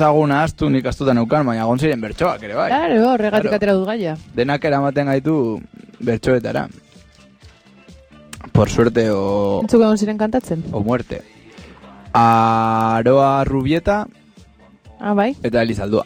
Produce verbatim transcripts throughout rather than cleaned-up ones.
Zaguna astu nik astutan eukan, baina egon ziren bertsoak ere bai. Claro, horregatik atera dut gaia. Denak eramaten gaitu bertsoetara. Por suerte o... Entzuk egon ziren kantatzen? O muerte. Aroa Rubieta... Ah, bai. Eta Elizaldua.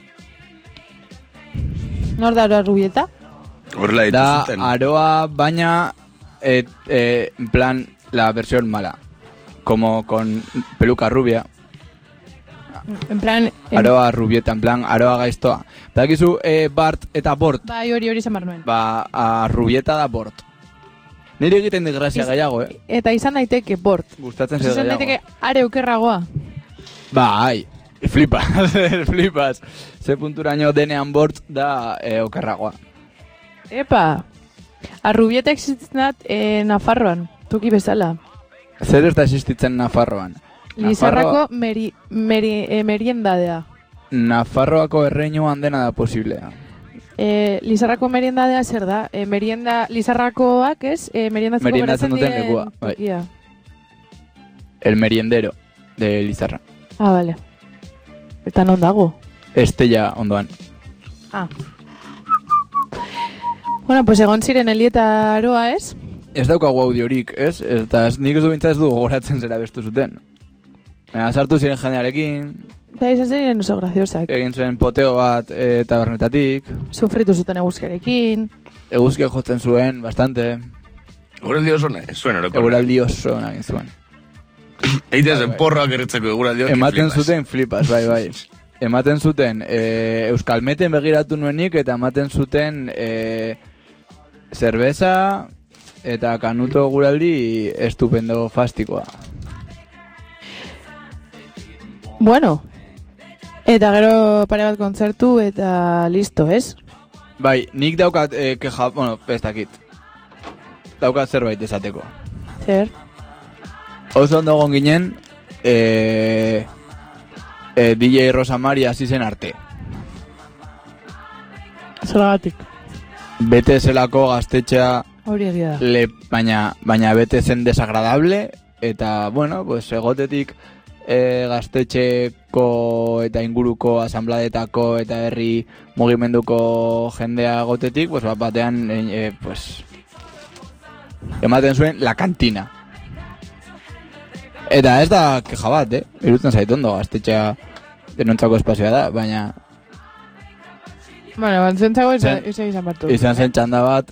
Nor da Aroa Rubieta? Horrela dituzuten. Da Aroa, baina... Et, eh, en plan, la versión mala. Como con peluca rubia. En plan... En... Aroa Rubieta, en plan, Aroa gaiztoa. Badakizu, eh, Bart eta Bort. Bai, hori hori zamar nuen. Ba, a Rubieta da Bort. Nire egiten de grazia Iz... gehiago, eh? Eta izan daiteke Bort. Gustatzen zer Izan gehiago. daiteke are okerragoa. Bai, flipas, flipas. Ze punturaino denean Bort da eh, okerragoa. Epa! Arrubieta existitzen dat eh, Nafarroan, toki bezala. Zer ez da existitzen Nafarroan? Lizarrako meri, meri, eh, meriendadea. Nafarroako erreinuan dena da posiblea. Eh, Lizarrako meriendadea zer da? Eh, merienda, Lizarrakoak ez? Eh, meriendatzeko Meriendatzen duten diren lekua, bai. tokia. El meriendero de Lizarra. Ah, vale. Eta non dago? Estella ondoan. Ah. Bueno, pues egon ziren Eli eta Aroa, ez? Ez daukagu audiorik, ez? Eta ez, nik ez du bintzat ez du gogoratzen zera bestu zuten. Baina sartu ziren jendearekin, Eta izan ziren oso graziosak. egin zuen poteo bat e, tabernetatik, Sufritu zuten eguzkiarekin. eguzkia jotzen zuen, bastante. Eguraldi oso nahi, zuen oroko. Eguraldi oso egin zuen. Eite zen porroak erretzeko eguraldi hori Ematen flipas. zuten flipas, bai, bai. Ematen zuten e, Euskalmeten begiratu nuenik eta ematen zuten e, zerbeza eta kanuto eguraldi estupendo fastikoa. Bueno. Eta gero pare bat kontzertu eta listo, ez? Bai, nik daukat e, keja, bueno, ez dakit. Daukat zerbait esateko. Zer? Oso ondo egon ginen, e, e, D J Rosa Mari hasi zen arte. Zeragatik. Bete zelako gaztetxea, Hori egia da. le, baina, baina bete zen desagradable, eta, bueno, pues, egotetik e, gaztetxeko eta inguruko asanbladetako eta herri mugimenduko jendea egotetik, pues, bat batean, e, e, pues, ematen zuen la kantina. Eta ez da keja bat, eh? Irutzen zaitondo, gaztetxea denontzako espazioa da, baina... Bueno, bantzentzako izan, Zen- izan izan bartu. Izan zen txanda bat,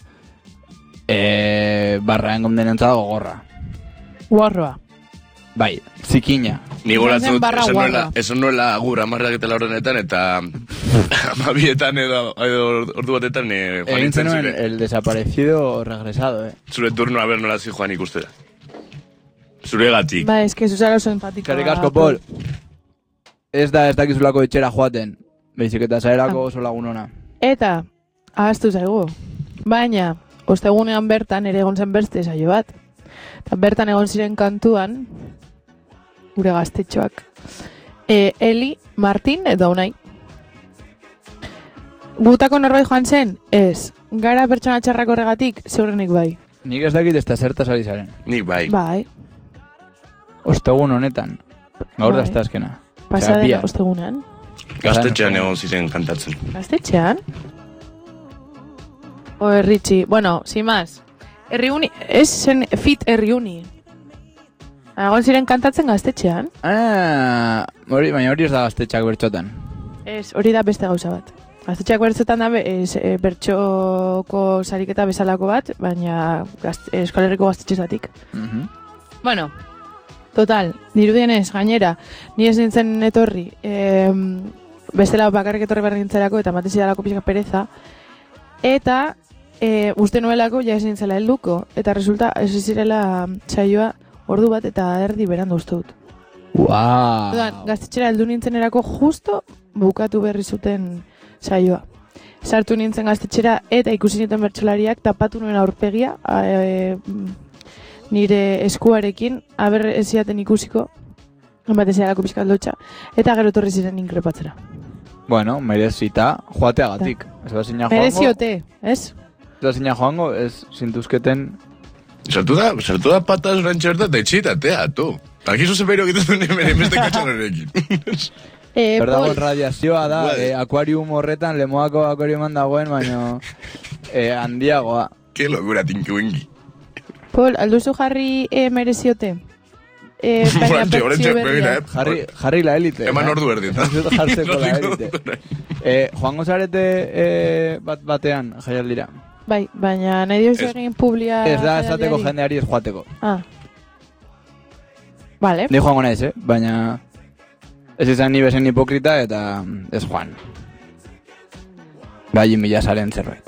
e, barraen gomdenentzat gogorra. Guarroa. Bai, zikina. Ni goratzen Izan zen dut, barra esan nuela, guarra. esan nuela agur amarrak eta laurenetan, eta amabietan edo, edo ordu batetan e, joan Egin nintzen zenuen zure. el desaparecido regresado, eh? Zure turno a ber nola zi joan ikustera. Zure gatik. Ba, eske zuzara oso empatikoa. Eskerrik asko, Pol. Ez da ez dakizulako etxera joaten. Baizik eta zaerako oso lagunona. Eta, ahaztu zaigu. Baina, ostegunean bertan ere egon zen beste saio bat. Eta bertan egon ziren kantuan, gure gaztetxoak. E, Eli, Martin eta Unai. Gutako norbait joan zen? Ez. Gara pertsona txarrak horregatik, zeurenik bai. Nik ez dakit ez da zertaz ari zaren. Nik bai. Bai. Ostegun honetan. Gaur da Bai. ez da azkena. Pasadena bihar. ostegunean. Gaztetxean egon ziren kantatzen. Gaztetxean? O erritxi. Bueno, sin más. Herriuni, ez zen fit herriuni. Egon ziren kantatzen gaztetxean? Ah, hori, baina hori ez da gaztetxak bertxotan. Ez, hori da beste gauza bat. Gaztetxeak bertzotan da ez, e, bertxoko sariketa bezalako bat, baina gazte, Euskal Herriko gaztetxezatik. Mhm. Bueno, total, dirudienez, gainera, ni ez nintzen etorri, e, bestela bakarrik etorri behar nintzerako eta ematen zidalako pixka pereza, eta e, uste nuelako ja ez nintzela helduko, eta resulta ez zirela saioa ordu bat eta erdi berandu uste dut. Wow. Orduan, gaztetxera heldu nintzenerako justo bukatu berri zuten saioa. Sartu nintzen gaztetxera eta ikusi niten bertsolariak tapatu nuen aurpegia e, nire eskuarekin, aber ez ziaten ikusiko, ematen zialako pixkat lotxa, eta gero etorri ziren inkrepatzera. Bueno, merezita joateagatik. Ez da zina joango. Mereziote, ez? Ez da zina joango, ez zintuzketen... Sartu da, sartu da patas rantxerta eta etxeitatea, tu. Akizu zerbait egiten duen bere beste katxarrekin. Eh, Hor dagoen Pol, radiazioa da, Bai. eh, akuarium horretan, lemoako akuariuman dagoen, baina eh, handiagoa. Ke locura, tinkuengi. Pol, alduzu jarri eh, mereziote? Eh, baina Orantxe, orantxe, bertsio begira, berria. eh. Jarri, jarri la elite. Eman eh? ordu erdi, eta. Ez dut jartzeko la elite. Eh, joango zarete eh, bat batean, jaialdira. Bai, baina nahi diozu Ez- egin publia... Ez da esateko jaialdiari? jendeari ez joateko. Ah. Vale. Ni joango naiz, eh? Baina ez izan ni bezen hipokrita eta ez joan. Bai, mila saren zerbait.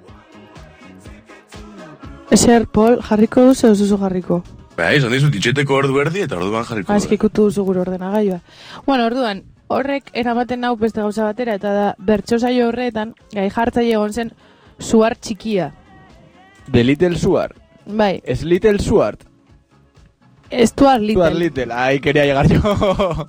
Ezer, Pol, jarriko duzu edo zuzu jarriko? Bai, izan dizut, itxeteko ordu erdi eta orduan jarriko. Ah, eski ikutu duzu gure ordenagailua. Bueno, orduan, horrek eramaten nau beste gauza batera, eta da, bertso saio horretan, gai jartzaile egon zen, suar txikia. The Little Suar. Bai, Es Little Suar. Stuart Little. Stuart Little. Ahí quería llegar yo.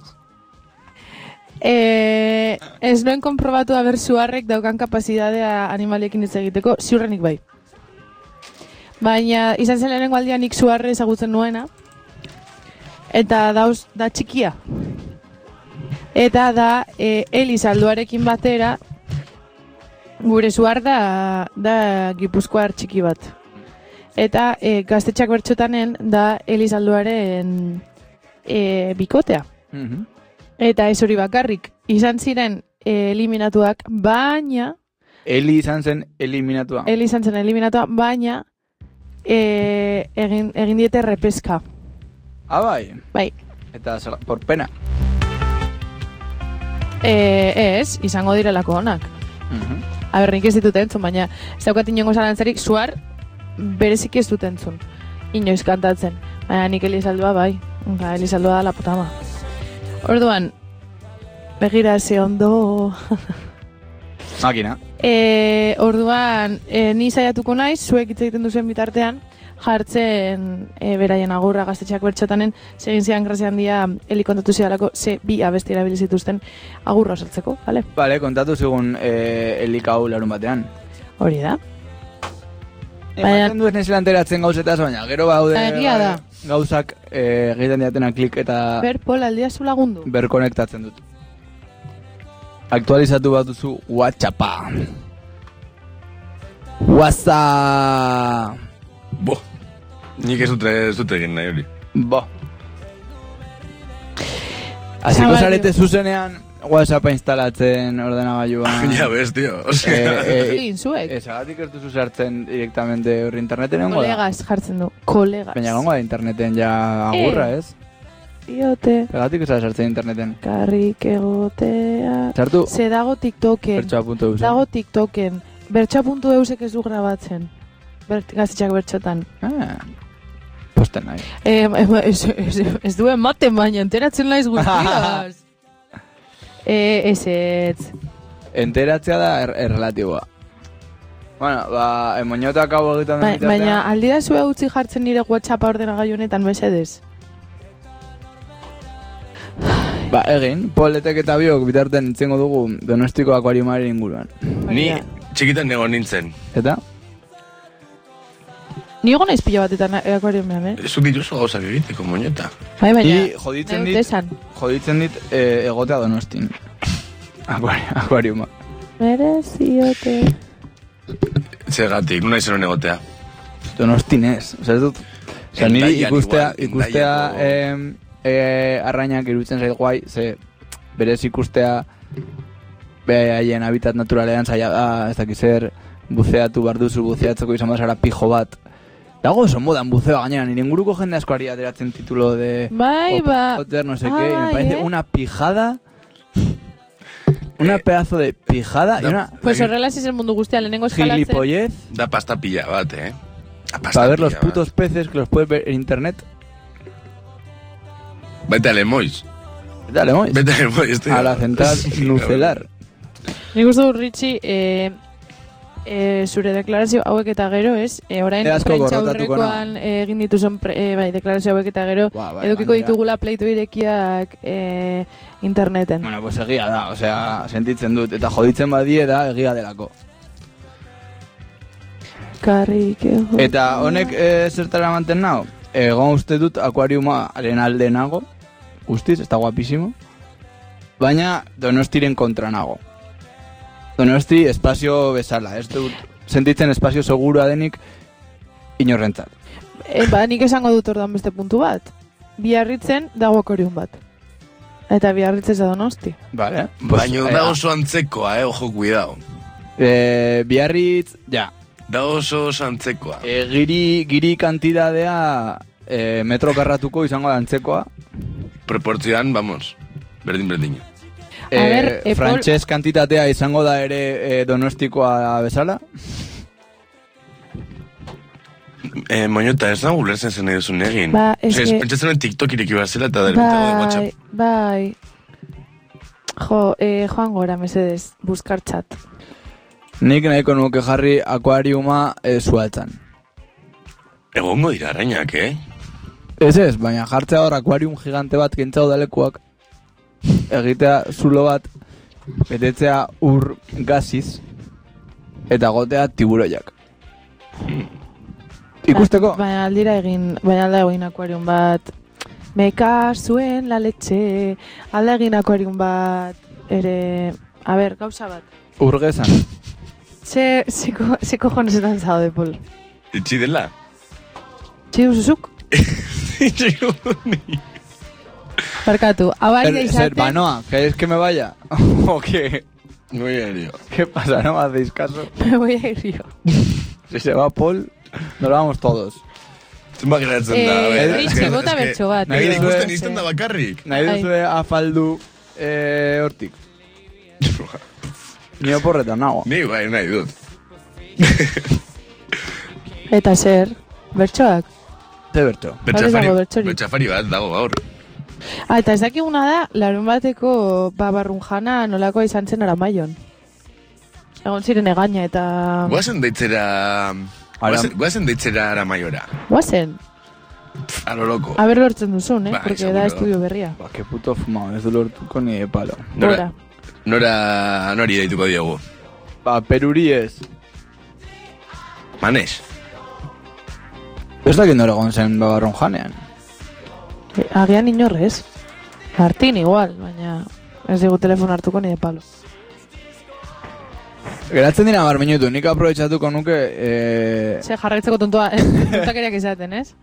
Eh, ez noen konprobatu haber suarrek daukan kapazidadea animaliekin hitz egiteko, ziurrenik bai. Baina izan zen lehenengo aldian nik suarre ezagutzen nuena, eta dauz, da txikia. Eta da e, Eliz alduarekin batera, gure suar da, da gipuzkoar txiki bat. Eta e, gaztetxak bertxotanen da Eliz alduaren e, bikotea. Mhm. Eta ez hori bakarrik, izan ziren eh, eliminatuak, baina, Eli izan zen eliminatua. Eli izan zen eliminatua, baina eh, egin, egin diete repeska. Ah, bai. Bai, Eta zer- por pena. eh, ez, izango direlako onak. Mhm. Aber, nik ez ditut entzun, baina ez daukat inongo zalantzarik, suar berezik ez dut entzun. Inoiz kantatzen. Baina nik Elizaldua bai, ba, Elizaldua da la putama. Orduan, begira ze ondo... Makina. E, orduan, e, ni saiatuko naiz, zuek hitz egiten duzuen bitartean, jartzen e, beraien agurra gaztetxeak bertxotanen, segin zian grazia handia Eli kontatu zidalako ze bi abesti erabili zituzten agurra osatzeko, bale? Vale, kontatu zigun eh, elikau larun batean. Hori da. Baina- Ematen du ez nezela enteratzen gauzetaz, baina gero baude Egia da. gauzak eh, egiten diatena klik eta Ber, Pol, aldia zu lagundu. berkonektatzen dut. Aktualizatu bat duzu WhatsAppa. WhatsApp. Bo. Nik ez dut, ez dut egin nahi hori. Bo. Hasiko Zabaldio. zarete zuzenean WhatsAppa instalatzen ordenagailuan. Ja, bez, tío. Osea, eh, Egin zuek. Ezagatik ez duzu sartzen direktamente horri interneten egongo da. Kolegas jartzen du. Kolegas. Baina egongo da interneten ja agurra, Eh. ez? Diote, Zagatik ez da sartzen interneten. karrik egotea... Sartu Ze dago TikToken. bertsoa puntu eus. Dago TikToken. Bertsoa puntu eusek ez du grabatzen. Bert, gaztetxak bertxotan. Ah, posten nahi. Eh, ez, ez, ez du ematen baina, enteratzen naiz guztiaz. eh, ez ez. Enteratzea da er, errelatiboa. Bueno, ba, emoñotak hau egiten Ba, den bitartean. baina aldi da zue utzi jartzen nire WhatsAppa ordenagailu honetan mesedez. Ba, egin, poletek eta biok bitarten itzengo dugu Donostiko akuariumaren inguruan. ni txikitan nego nintzen. Eta? Ni egon naiz pila batetan akuariumean, eh? Zuk dituzu gauzak egiteko, moñeta. Bai, baina, Ni joditzen nahi dit, dut esan. joditzen dit eh, egotea Donostin. Akuari- Akuariuma. Mereziote. Zergatik, nuna izan egotea. Donostin ez. Osa ez dut... Osa niri Hendaian ikustea, igual, ikustea Hendaiako- eh, eh, arrainak iruditzen zait guai, ze berez ikustea behaien habitat naturalean zaila da, ez dakiz zer, buzeatu behar duzu, buzeatzeko izan bazara pijo bat. Dago oso modan buceo gainera, nire inguruko jende asko ari ateratzen titulo de... Bai, Pop ba. Potter, no sé Ai, qué, y me parece eh. una pijada, una pedazo de pijada y Da- una Pues horrela ez el mundu guztia, lehenengo eskalatzen. gilipollez Da pasta pila bat, eh? Da pasta para ver los pila bat. putos peces que los puedes ver en internet. Vete a Lemoiz. Dale, Mois. Vete a Lemoiz, tío. A la central nucelar. Nik uste dut, Ritxi, eh, eh, zure deklarazio hauek eta gero, ez? Eh, orain Ea asko prentsa gorrotatuko aurrekoan eh, egin dituzun pre, eh, bai, deklarazio hauek eta gero, Ba, bai, edukiko gainera. ditugula pleito irekiak eh, interneten. Bueno, pues egia da, osea, sentitzen dut. Eta joditzen badie da egia delako. Karrik ego. Eta honek e, zertara manten nao? Egon uste dut akuariumaren alde nago. Guztiz, está guapísimo. baina Donostiren kontra nago. Donosti espazio bezala, ez dut sentitzen espazio segurua denik inorrentzat. E, ba, nik esango dut ordan beste puntu bat. Biarritzen dago akoriun bat. Eta Biarritzez da Donosti. Vale. Baina da oso antzekoa, eh, ojo, cuidado. Eh, Biarritz, ja. Da oso oso antzekoa. E, giri, giri kantidadea e, metro karratuko izango da antzekoa. Proportzioan, vamos, berdin berdin. E, A ber, e, frantxez kantitatea izango da ere e, donostikoa bezala. Eh, moñota, ez da gulertzen zen nahi duzun egin. Ba, ez o sea, que- pentsatzen nuen TikTok ireki bazela eta dara de Bai, WhatsApp. bai. Jo, eh, joan gora, mesedez, buskar txat. Nik nahiko nuke jarri akuariuma e, zualtzan. Egongo dira arainak, eh? Ez ez, baina jartzea hor akuarium gigante bat kentza udalekuak, egitea zulo bat, betetzea ur gaziz, eta gotea tiburoiak. Ikusteko? Ba, baina aldira egin, baina alda egin akuarium bat. Meka zuen la letxe, alda egin akuarium bat, ere, a ber, gauza bat. Urgezan. Ze, zeko, zeko jonesetan zaude, Pol. Itxi dela? Txi duzuzuk? Barkatu, abaria Zer, izaten... zer, banoa, ¿querés que me vaya? ¿O qué? Muy ario. ¿Qué pasa? ¿No me hacéis caso? Me voy a ir yo. Si se va Paul, nos vamos todos. Zenba geratzen Eh, da, a ver. Ritxi, es que- bota es que- bertso bat. Nahi Nahi duzue- ikusten izten da bakarrik. Nahi Ai. duzue afaldu eh, hortik. Ni oporretan nago. Ni bai nahi dut. Eta zer, bertsoak? Te berto. Betxafari, dago bertsorik? betxafari bat dago gaur. Ah, eta ez dakiguna da, larun bateko babarrun jana nolakoa izan zen Aramaion. Egon ziren egaina eta... Guazen deitzera... Aram- Guazen, guazen deitzera Aramaiora. Guazen, A lo loco. haber lortzen duzun, eh? Bai, Porque seguro. da estudio berria. Ba, que puto fumado, ez du lortuko ni de palo. Nora, Gora. nora, nori deituko diegu. Ba, peruri ez. Manes. Ez dakit nora egon zen babarron janean. Eh, Agian inorrez. Martin igual, baina ez digu telefon hartuko ni de palo. Geratzen dira bar minutu, nik aprobetxatuko nuke... Eh, Ze jarraitzeko tontoa, eh, tontakeriak izaten, ez?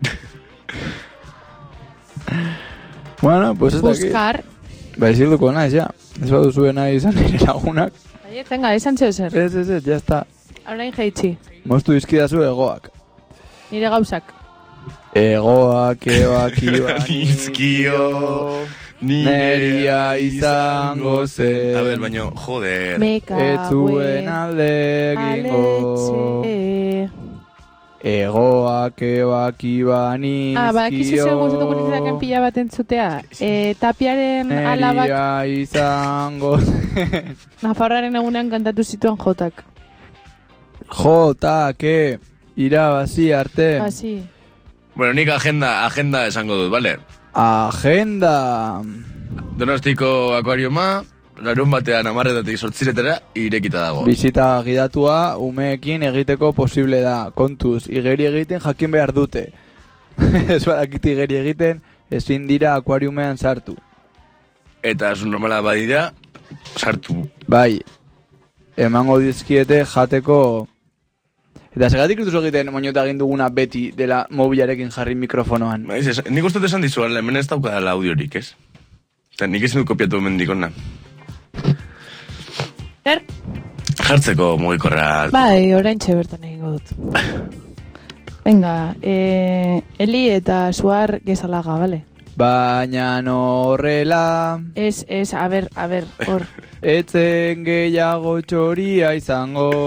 bueno, pues ez dakit. Buskar. Ba, izilduko naiz, ja. Ez baduzue nahi izan nire lagunak. Aie, tenga, izan zeo zer. Ez, ez, ez, ya está. Orain jaitsi. Moztu dizkidazu egoak. Nire gauzak. Egoak, eoak, iban, Nizkio, neria izango zen. A ver, baino, joder. Meka, Ez zuen alde egingo. aletxe. Egoak, eoak, iban, Ah, ba, kizu izkio. zen guztuko nintzeraken pila bat entzutea. E, tapiaren alabak Neria izango zen. Nafarraren egunean kantatu zituen jotak. Jota, ke, irabazi arte. Asi. Bueno, nik agenda, agenda esango dut, vale? Agenda. Donostiko akuariuma, larun batean amarretatik sortziretara, irekita dago. Bizita gidatua umeekin egiteko posible da. Kontuz, igeri egiten jakin behar dute. Ez badakit igeri egiten, ezin dira akuariumean sartu. Eta zu normala badira, sartu. Bai, emango dizkiete jateko... Eta segatik dituzu egiten moñota egin duguna beti dela mobilarekin jarri mikrofonoan. Baiz, es, nik uste esan dizu, ala, hemen ez daukadala audiorik, ez? Eta nik ezin dut kopiatu hemen dikona. Zer? Jartzeko mugikorra... Bai, orain bertan egingo dut. Venga, eh, Eli eta Suar gezalaga, bale? Baina horrela... Ez, ez, a ber, a ber, hor. Etzen gehiago txoria izango...